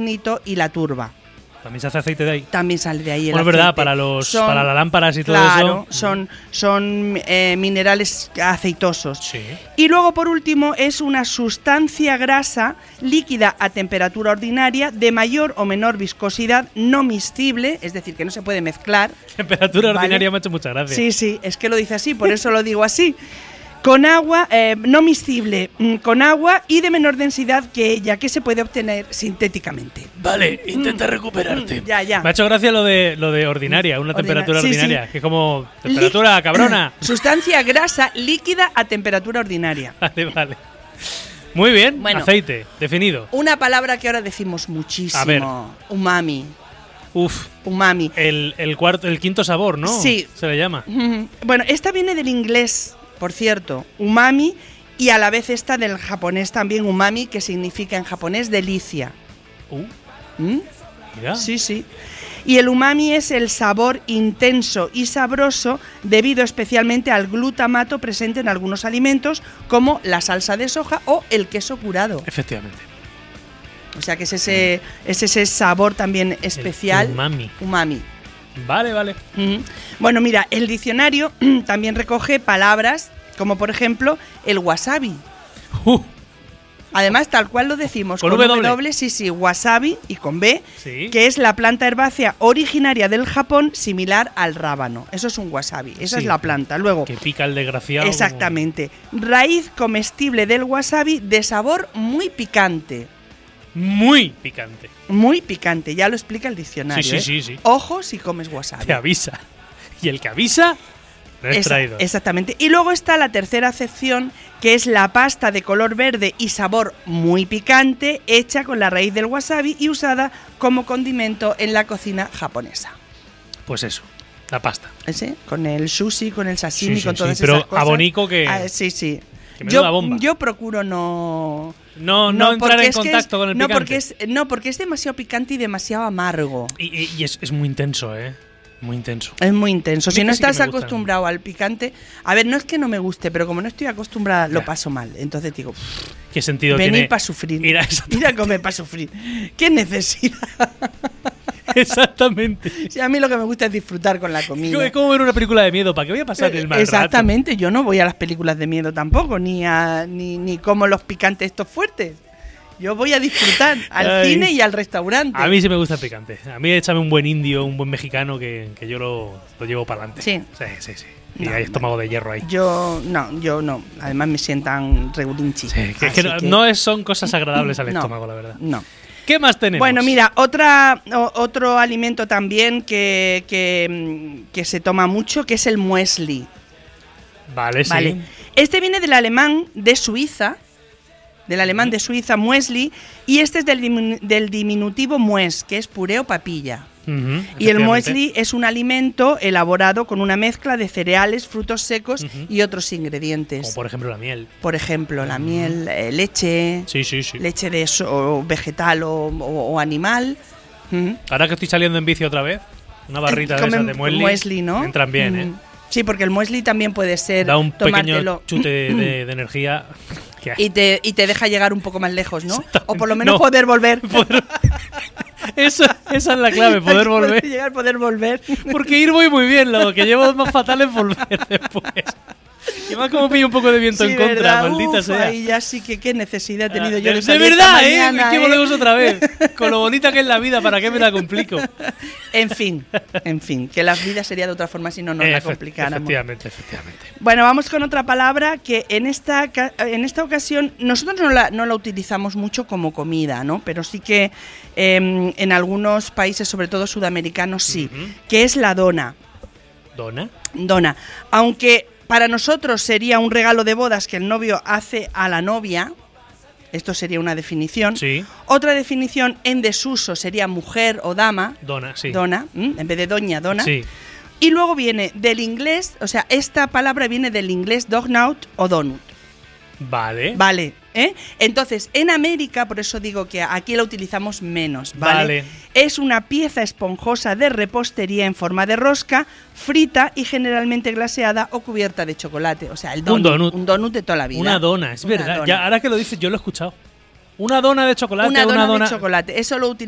granito y la turba. También se hace aceite de ahí. También sale de ahí el bueno, aceite. es verdad, para las lámparas y todo eso. Claro, son minerales aceitosos. Sí. Y luego, por último, es una sustancia grasa líquida a temperatura ordinaria de mayor o menor viscosidad, no miscible, es decir, que no se puede mezclar. Temperatura ¿vale? ordinaria me ha hecho mucha gracia. Sí, es que lo dice así, por eso lo digo así. Con agua, no miscible, con agua y de menor densidad que ella, que se puede obtener sintéticamente. Vale, intenta recuperarte. Ya. Me ha hecho gracia lo de ordinaria, una temperatura ordinaria, que es como temperatura cabrona. Sustancia grasa líquida a temperatura ordinaria. Vale. Muy bien, Bueno, aceite, definido. Una palabra que ahora decimos muchísimo. A ver. Umami. Umami. El quinto sabor, ¿no? Sí. Se le llama. Bueno, esta viene del inglés, por cierto, umami, y a la vez esta del japonés también, umami, que significa en japonés delicia. Mira. Sí. Y el umami es el sabor intenso y sabroso debido especialmente al glutamato presente en algunos alimentos, como la salsa de soja o el queso curado. Efectivamente. O sea que es ese sabor también especial. El umami. Vale. Bueno, mira, el diccionario también recoge palabras como, por ejemplo, el wasabi. Además, tal cual lo decimos, con W, sí, wasabi y con B, sí. Que es la planta herbácea originaria del Japón, similar al rábano. Eso es un wasabi, esa es la planta. Luego, que pica el desgraciado. Exactamente. Raíz comestible del wasabi de sabor muy picante. Muy picante. Muy picante, ya lo explica el diccionario. Sí. Ojo si comes wasabi. Te avisa. Y el que avisa no es traidor. Exactamente. Y luego está la tercera acepción, que es la pasta de color verde y sabor muy picante, hecha con la raíz del wasabi y usada como condimento en la cocina japonesa. Pues eso, la pasta. ¿Ese? Con el sushi, con el sashimi, con todas esas pero cosas. abonico que... Sí. Que me da la bomba. Yo procuro no entrar en contacto con el picante. Porque es demasiado picante y demasiado amargo. Y es muy intenso, ¿eh? Muy intenso. Es muy intenso. Si no sí que estás me gusta. acostumbrado al picante... A ver, no es que no me guste, pero como no estoy acostumbrada, lo paso mal. Entonces digo... ¿Qué sentido tiene? Venir para sufrir. Ir a comer para sufrir. ¿Qué necesidad? Exactamente. Sí, a mí lo que me gusta es disfrutar con la comida. Es como ver una película de miedo. ¿Para qué voy a pasar el mal Exactamente. Yo no voy a las películas de miedo tampoco, ni como los picantes estos fuertes. Yo voy a disfrutar al cine y al restaurante. A mí sí me gusta el picante. A mí échame un buen indio, un buen mexicano que yo lo llevo para adelante. Sí. Y hay estómago de hierro ahí. Yo no. Además me sientan regulinchi. Sí, son cosas agradables al estómago, la verdad. No. ¿Qué más tenemos? Bueno, mira, otro alimento también que se toma mucho, que es el muesli. Vale. Este viene del alemán de Suiza, muesli, y este es del diminutivo mues, que es puré o papilla. Y el muesli es un alimento elaborado con una mezcla de cereales, frutos secos y otros ingredientes. Como por ejemplo la miel. La miel, leche, leche de vegetal o animal. Ahora que estoy saliendo en bici otra vez, una barrita de esas de muesli, ¿no? Entran bien, ¿eh? Sí, porque el muesli también puede ser... Da un pequeño chute de energía. Y te deja llegar un poco más lejos, ¿no? O por lo menos poder volver. Esa es la clave, poder volver. Poder volver. Porque ir voy muy bien, lo que llevo más fatal es volver después. Y más como pillo un poco de viento en contra, ¿verdad? maldita sea. Ahí ya sí que qué necesidad he tenido yo de De salir verdad, mañana, que volvemos otra vez. Con lo bonita que es la vida, ¿para qué me la complico? En fin, que la vida sería de otra forma si no nos la complicáramos. Efectivamente. Bueno, vamos con otra palabra que en esta ocasión nosotros no la utilizamos mucho como comida, ¿no? Pero sí que en algunos países, sobre todo sudamericanos, sí, que es la dona. Dona. Aunque para nosotros sería un regalo de bodas que el novio hace a la novia. Esto sería una definición. Sí. Otra definición en desuso sería mujer o dama. Dona, sí. Dona, en vez de doña, dona. Sí. Y luego viene del inglés, o sea, esta palabra viene del inglés doughnut o donut. Vale. Entonces, en América, por eso digo que aquí la utilizamos menos, ¿vale? Es una pieza esponjosa de repostería en forma de rosca, frita y generalmente glaseada o cubierta de chocolate. O sea, el donut. Un donut de toda la vida. Una dona, es verdad. Ya, ahora que lo dices, yo lo he escuchado. Una dona de chocolate. Una dona de chocolate. Eso lo